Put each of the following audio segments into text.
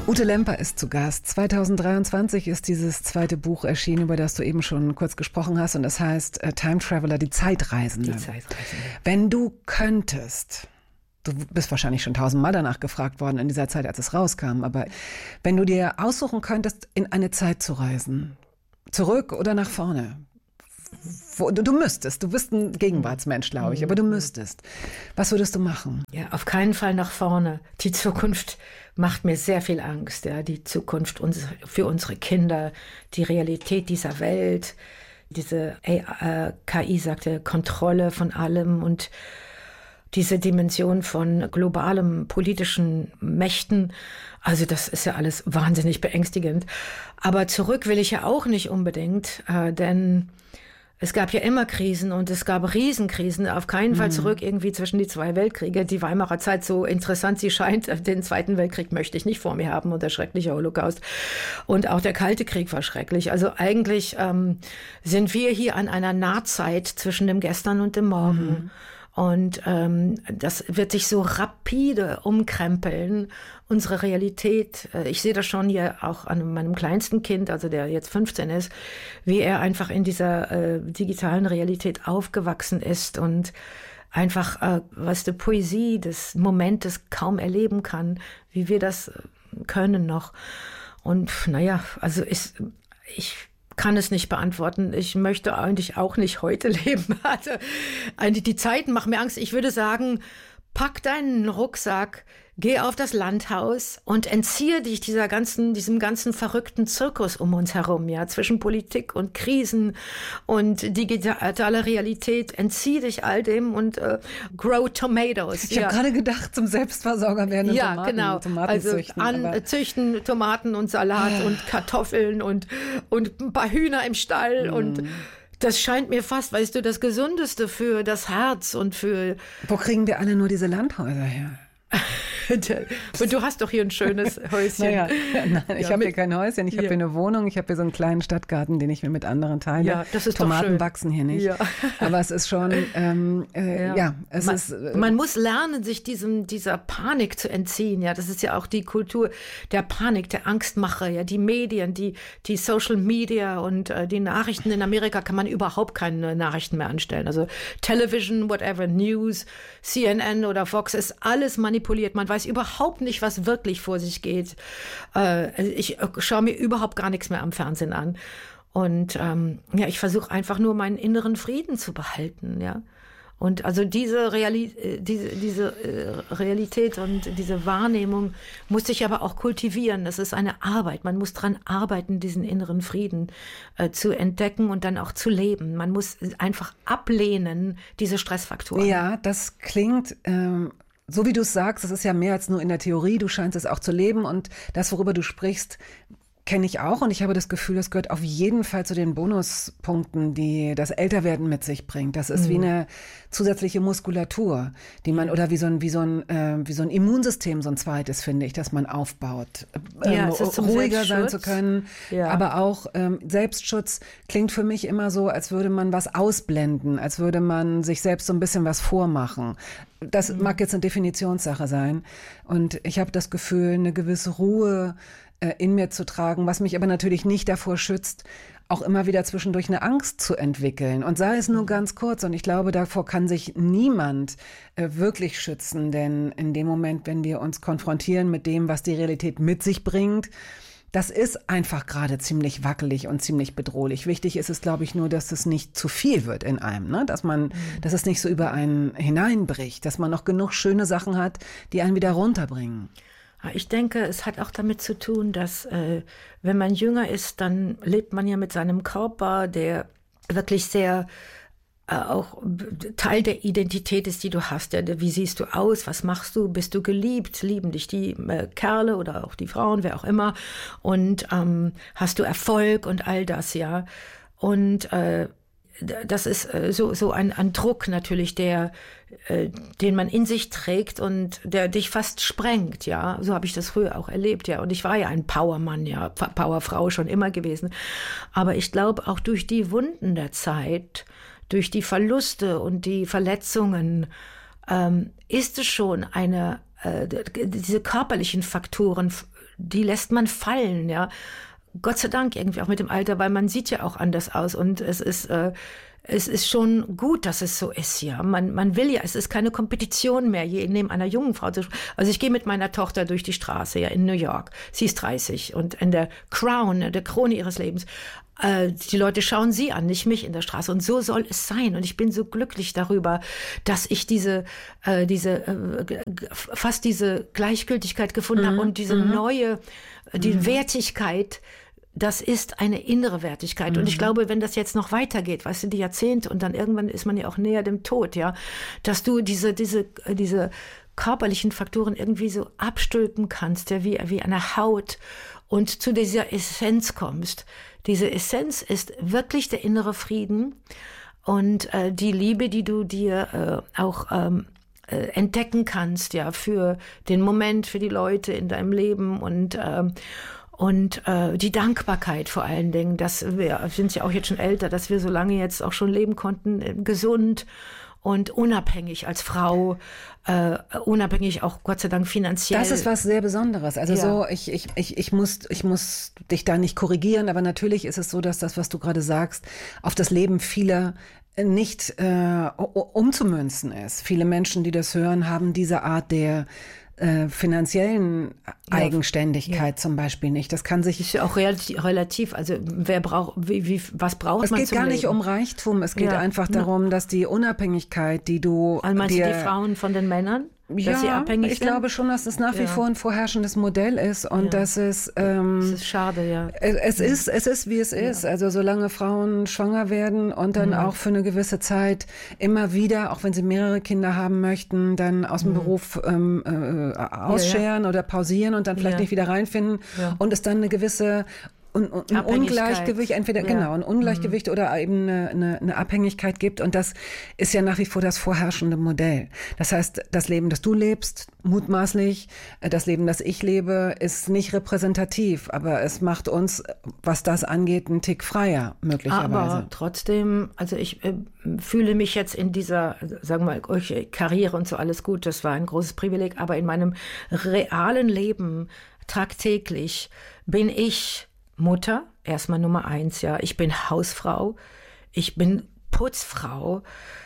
Ute Lemper ist zu Gast. 2023 ist dieses zweite Buch erschienen, über das du eben schon kurz gesprochen hast. Und das heißt Time Traveler, die Zeitreisende. Die Zeitreisende. Wenn du könntest, du bist wahrscheinlich schon 1000-mal danach gefragt worden in dieser Zeit, als es rauskam, aber wenn du dir aussuchen könntest, in eine Zeit zu reisen, zurück oder nach vorne, du müsstest, du bist ein Gegenwartsmensch, glaube ich, aber du müsstest. Was würdest du machen? Ja, auf keinen Fall nach vorne. Die Zukunft macht mir sehr viel Angst. Ja, die Zukunft für unsere Kinder, die Realität dieser Welt, diese KI sagte Kontrolle von allem und diese Dimension von globalem politischen Mächten. Also das ist ja alles wahnsinnig beängstigend. Aber zurück will ich ja auch nicht unbedingt, denn es gab ja immer Krisen und es gab Riesenkrisen. Auf keinen Fall zurück irgendwie zwischen die zwei Weltkriege. Die Weimarer Zeit, so interessant sie scheint, den Zweiten Weltkrieg möchte ich nicht vor mir haben und der schreckliche Holocaust. Und auch der Kalte Krieg war schrecklich. Also eigentlich sind wir hier an einer Nahtzeit zwischen dem Gestern und dem Morgen. Und das wird sich so rapide umkrempeln, unsere Realität. Ich sehe das schon hier auch an meinem kleinsten Kind, also der jetzt 15 ist, wie er einfach in dieser digitalen Realität aufgewachsen ist und einfach, was die Poesie des Momentes kaum erleben kann, wie wir das können noch. Und naja, also ich kann es nicht beantworten. Ich möchte eigentlich auch nicht heute leben. Also, die Zeiten machen mir Angst. Ich würde sagen, pack deinen Rucksack, geh auf das Landhaus und entziehe dich diesem ganzen verrückten Zirkus um uns herum, ja, zwischen Politik und Krisen und digitaler Realität. Entziehe dich all dem und grow tomatoes. Ich habe gerade gedacht, zum Selbstversorger werden ja, Tomaten, genau. Tomaten also züchten. Züchten Tomaten und Salat und Kartoffeln und ein paar Hühner im Stall und das scheint mir fast, weißt du, das Gesundeste für das Herz und für... Wo kriegen wir alle nur diese Landhäuser her? Und du hast doch hier ein schönes Häuschen. Naja, nein, ich habe hier kein Häuschen, ich habe hier eine Wohnung, ich habe hier so einen kleinen Stadtgarten, den ich mir mit anderen teile. Ja, das ist Tomaten doch schön. Wachsen hier nicht. Ja. Aber es ist schon, man muss lernen, sich dieser Panik zu entziehen. Ja, das ist ja auch die Kultur der Panik, der Angstmache. Ja, die Medien, die Social Media und die Nachrichten in Amerika kann man überhaupt keine Nachrichten mehr anstellen. Also Television, whatever, News, CNN oder Fox ist alles manipuliert. Man weiß überhaupt nicht, was wirklich vor sich geht. Ich schaue mir überhaupt gar nichts mehr am Fernsehen an. Und ich versuche einfach nur meinen inneren Frieden zu behalten. Ja. Und also diese Realität und diese Wahrnehmung muss sich aber auch kultivieren. Das ist eine Arbeit. Man muss dran arbeiten, diesen inneren Frieden zu entdecken und dann auch zu leben. Man muss einfach ablehnen, diese Stressfaktoren. Ja, das klingt... so wie du es sagst, das ist ja mehr als nur in der Theorie, du scheinst es auch zu leben und das, worüber du sprichst, kenne ich auch und ich habe das Gefühl, das gehört auf jeden Fall zu den Bonuspunkten, die das Älterwerden mit sich bringt. Das ist wie eine zusätzliche Muskulatur, die man oder wie so ein Immunsystem, so ein zweites, finde ich, das man aufbaut. Ruhiger sein zu können, aber auch Selbstschutz klingt für mich immer so, als würde man was ausblenden, als würde man sich selbst so ein bisschen was vormachen. Das mag jetzt eine Definitionssache sein und ich habe das Gefühl, eine gewisse Ruhe in mir zu tragen, was mich aber natürlich nicht davor schützt, auch immer wieder zwischendurch eine Angst zu entwickeln. Und sei es nur ganz kurz. Und ich glaube, davor kann sich niemand wirklich schützen. Denn in dem Moment, wenn wir uns konfrontieren mit dem, was die Realität mit sich bringt, das ist einfach gerade ziemlich wackelig und ziemlich bedrohlich. Wichtig ist es, glaube ich, nur, dass es nicht zu viel wird in einem, ne? Dass es nicht so über einen hineinbricht, dass man noch genug schöne Sachen hat, die einen wieder runterbringen. Ich denke, es hat auch damit zu tun, dass wenn man jünger ist, dann lebt man ja mit seinem Körper, der wirklich sehr auch Teil der Identität ist, die du hast. Wie siehst du aus? Was machst du? Bist du geliebt? Lieben dich die Kerle oder auch die Frauen, wer auch immer? Und hast du Erfolg und all das, ja? Und das ist so ein Druck natürlich, den man in sich trägt und der dich fast sprengt, ja. So habe ich das früher auch erlebt, ja. Und ich war ja ein Powermann, ja, Powerfrau schon immer gewesen. Aber ich glaube, auch durch die Wunden der Zeit, durch die Verluste und die Verletzungen, ist es schon diese körperlichen Faktoren, die lässt man fallen, ja. Gott sei Dank irgendwie auch mit dem Alter, weil man sieht ja auch anders aus und es ist schon gut, dass es so ist, ja. Man will ja, es ist keine Kompetition mehr, neben einer jungen Frau zu. Also ich gehe mit meiner Tochter durch die Straße, ja, in New York. Sie ist 30 und in der Crown, der Krone ihres Lebens. Die Leute schauen sie an, nicht mich in der Straße. Und so soll es sein. Und ich bin so glücklich darüber, dass ich fast diese Gleichgültigkeit gefunden habe und diese die Wertigkeit. Das ist eine innere Wertigkeit. Und ich glaube, wenn das jetzt noch weitergeht, weißt du, die Jahrzehnte und dann irgendwann ist man ja auch näher dem Tod, ja, dass du diese körperlichen Faktoren irgendwie so abstülpen kannst, ja, wie eine Haut und zu dieser Essenz kommst. Diese Essenz ist wirklich der innere Frieden und die Liebe, die du dir auch entdecken kannst, ja, für den Moment, für die Leute in deinem Leben und die Dankbarkeit vor allen Dingen, dass wir sind ja auch jetzt schon älter, dass wir so lange jetzt auch schon leben konnten, gesund und unabhängig als Frau, unabhängig auch Gott sei Dank finanziell. Das ist was sehr Besonderes. Also so, ich muss dich da nicht korrigieren, aber natürlich ist es so, dass das, was du gerade sagst, auf das Leben vieler nicht umzumünzen ist. Viele Menschen, die das hören, haben diese Art der finanziellen Eigenständigkeit zum Beispiel nicht. Das kann sich... Ist ja auch relativ. Also wer braucht, was braucht man zum Leben? Es geht gar nicht um Reichtum. Es geht einfach darum, dass die Unabhängigkeit, die du... Meinst du die Frauen von den Männern? Dass sie abhängig sind? Glaube schon, dass es nach wie vor ein vorherrschendes Modell ist und dass es... es ist schade, ja. Es ist, wie es ist. Also solange Frauen schwanger werden und dann auch für eine gewisse Zeit immer wieder, auch wenn sie mehrere Kinder haben möchten, dann aus dem Beruf ausscheren oder pausieren und dann vielleicht nicht wieder reinfinden und es dann eine gewisse... ein Ungleichgewicht, entweder ein Ungleichgewicht oder eben eine Abhängigkeit gibt. Und das ist ja nach wie vor das vorherrschende Modell. Das heißt, das Leben, das du lebst, mutmaßlich, das Leben, das ich lebe, ist nicht repräsentativ. Aber es macht uns, was das angeht, einen Tick freier, möglicherweise. Aber trotzdem, also ich fühle mich jetzt in dieser, sagen wir mal, Karriere und so alles gut, das war ein großes Privileg. Aber in meinem realen Leben, tagtäglich, bin ich Mutter, erstmal Nummer 1, ja. Ich bin Hausfrau, ich bin Putzfrau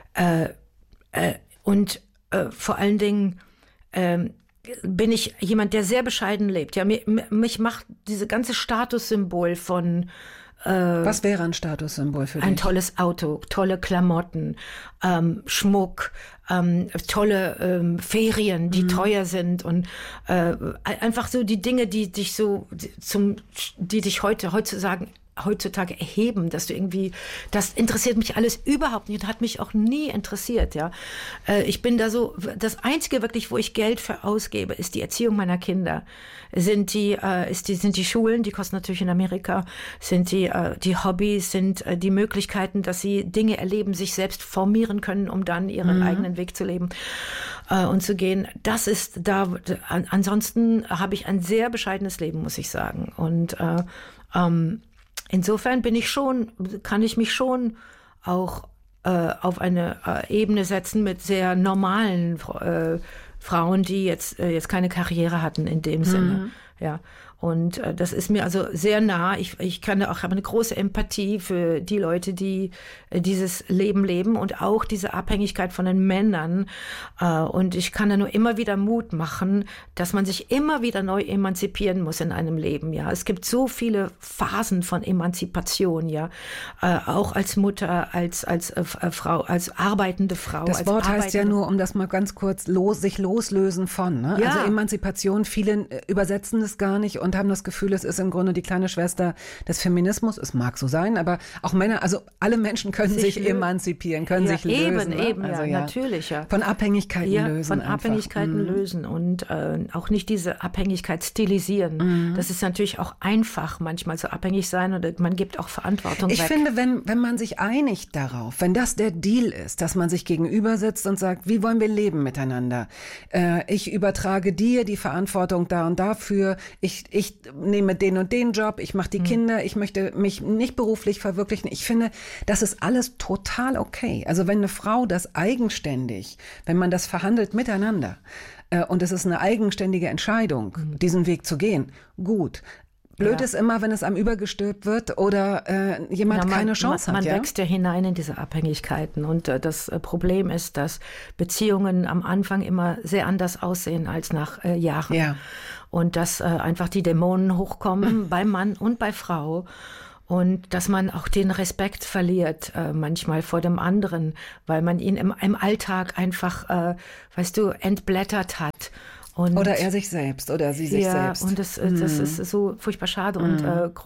und vor allen Dingen bin ich jemand, der sehr bescheiden lebt. Ja, mich macht diese ganze Statussymbol von was wäre ein Statussymbol für dich? Ein tolles Auto, tolle Klamotten, Schmuck, tolle Ferien, die teuer sind und einfach so die Dinge, die dich heutzutage erheben, dass du irgendwie, das interessiert mich alles überhaupt nicht und hat mich auch nie interessiert, ja. Ich bin da so, das Einzige wirklich, wo ich Geld für ausgebe, ist die Erziehung meiner Kinder. Sind die Schulen, die kosten natürlich in Amerika, sind die Hobbys, sind die Möglichkeiten, dass sie Dinge erleben, sich selbst formieren können, um dann ihren eigenen Weg zu leben und zu gehen. Das ist da, ansonsten habe ich ein sehr bescheidenes Leben, muss ich sagen. Und insofern kann ich mich schon auch auf eine Ebene setzen mit sehr normalen Frauen, die jetzt keine Karriere hatten in dem Sinne. Ja. Und das ist mir also sehr nah. Ich habe eine große Empathie für die Leute, die dieses Leben leben und auch diese Abhängigkeit von den Männern. Und ich kann da nur immer wieder Mut machen, dass man sich immer wieder neu emanzipieren muss in einem Leben. Ja, es gibt so viele Phasen von Emanzipation. Ja, auch als Mutter, als Frau, als arbeitende Frau. Das Wort heißt ja nur, um das mal ganz kurz sich loslösen von. Ne? Ja. Also Emanzipation. Viele übersetzen es gar nicht und haben das Gefühl, es ist im Grunde die kleine Schwester des Feminismus. Es mag so sein, aber auch Männer, also alle Menschen können sich emanzipieren, können sich lösen. Eben, also, natürlich, ja. Von Abhängigkeiten lösen. Von Abhängigkeiten lösen und auch nicht diese Abhängigkeit stilisieren. Das ist natürlich auch einfach, manchmal so abhängig sein oder man gibt auch Verantwortung weg. Ich finde, wenn man sich einigt darauf, wenn das der Deal ist, dass man sich gegenüber sitzt und sagt, wie wollen wir leben miteinander? Ich übertrage dir die Verantwortung da und dafür. Ich ich nehme den und den Job, ich mache die Kinder, ich möchte mich nicht beruflich verwirklichen. Ich finde, das ist alles total okay. Also wenn eine Frau das eigenständig, wenn man das verhandelt miteinander und es ist eine eigenständige Entscheidung, diesen Weg zu gehen, gut. Blöd ist immer, wenn es einem übergestülpt wird oder jemand keine Chance hat. Man wächst ja hinein in diese Abhängigkeiten. Und das Problem ist, dass Beziehungen am Anfang immer sehr anders aussehen als nach Jahren. Ja. Und dass einfach die Dämonen hochkommen bei Mann und bei Frau. Und dass man auch den Respekt verliert, manchmal vor dem anderen, weil man ihn im Alltag einfach, entblättert hat. Oder er sich selbst oder sie sich selbst. Ja, und das ist so furchtbar schade. Und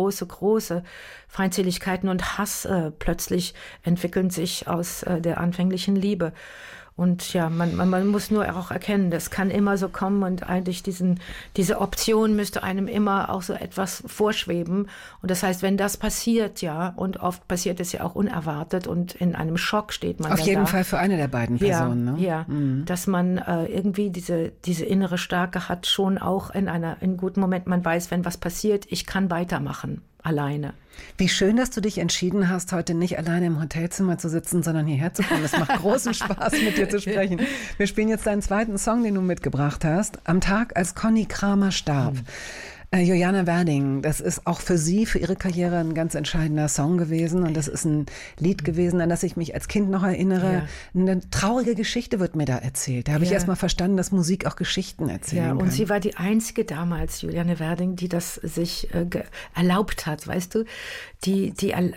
große Feindseligkeiten und Hass plötzlich entwickeln sich aus der anfänglichen Liebe. Und ja, man muss nur auch erkennen, das kann immer so kommen und eigentlich diese Option müsste einem immer auch so etwas vorschweben. Und das heißt, wenn das passiert, ja, und oft passiert es ja auch unerwartet und in einem Schock steht man auf jeden Fall für eine der beiden Personen, ne? Ja, dass man irgendwie diese innere Stärke hat, schon auch in guten Moment, man weiß, wenn was passiert, ich kann weitermachen. Alleine. Wie schön, dass du dich entschieden hast, heute nicht alleine im Hotelzimmer zu sitzen, sondern hierher zu kommen. Es macht großen Spaß, mit dir zu sprechen. Wir spielen jetzt deinen zweiten Song, den du mitgebracht hast. Am Tag, als Conny Kramer starb. Juliane Werding, das ist auch für sie, für ihre Karriere ein ganz entscheidender Song gewesen. Und das ist ein Lied gewesen, an das ich mich als Kind noch erinnere. Ja. Eine traurige Geschichte wird mir da erzählt. Da habe ich erst mal verstanden, dass Musik auch Geschichten erzählen kann. Ja, und sie war die einzige damals, Juliane Werding, die das sich erlaubt hat, weißt du? Die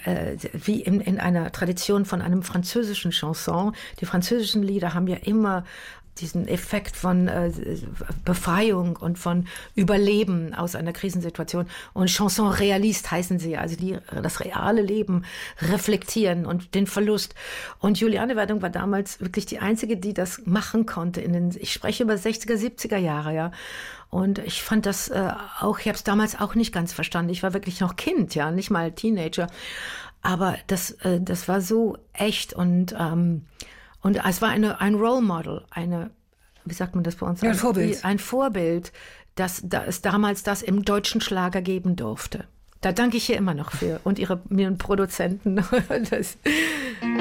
wie in einer Tradition von einem französischen Chanson. Die französischen Lieder haben ja immer diesen Effekt von Befreiung und von Überleben aus einer Krisensituation. Und Chanson realiste heißen sie, also die das reale Leben reflektieren und den Verlust. Und Juliane Werding war damals wirklich die einzige, die das machen konnte. Ich spreche über 60er, 70er Jahre, ja. Und ich fand das auch, ich habe es damals auch nicht ganz verstanden. Ich war wirklich noch Kind, ja, nicht mal Teenager. Aber das war so echt und es war ein Role Model, wie sagt man das bei uns? Ja, ein Vorbild. Ein Vorbild, dass es damals das im deutschen Schlager geben durfte. Da danke ich ihr immer noch für und ihren Produzenten.